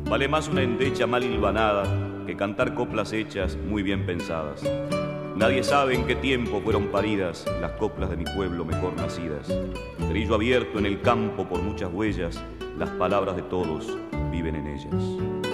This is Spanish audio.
Vale más una endecha mal hilvanada que cantar coplas hechas muy bien pensadas. Nadie sabe en qué tiempo fueron paridas las coplas de mi pueblo mejor nacidas. Trillo abierto en el campo por muchas huellas, las palabras de todos viven en ellas.